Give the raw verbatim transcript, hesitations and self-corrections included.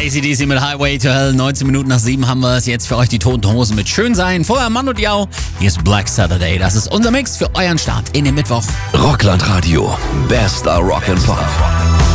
A C D C mit Highway to Hell. neunzehn Minuten nach sieben haben wir es jetzt für euch, die Toten Hosen mit Schön sein. Vorher Mann und Jau. Hier ist Black Saturday. Das ist unser Mix für euren Start in den Mittwoch. Rockland Radio. Bester Rock and Pop.